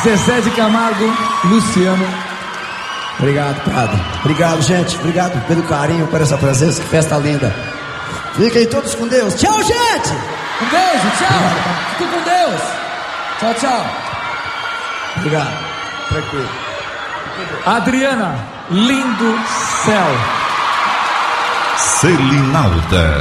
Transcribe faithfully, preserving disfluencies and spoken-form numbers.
Zezé de Camargo, Luciano. Obrigado, padre. Obrigado, gente. Obrigado pelo carinho, por essa presença. Que festa linda. Fiquem todos com Deus. Tchau, gente. Um beijo, tchau. Fique com Deus. Tchau, tchau. Obrigado. Tranquilo. Adriana, lindo céu. Selinalda.